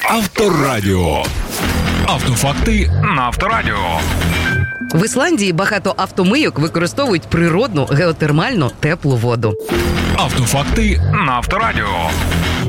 Авторадіо. Автофакти на Авторадіо. В Ісландії багато автомийок використовують природну геотермальну теплу воду. Автофакти на Авторадіо.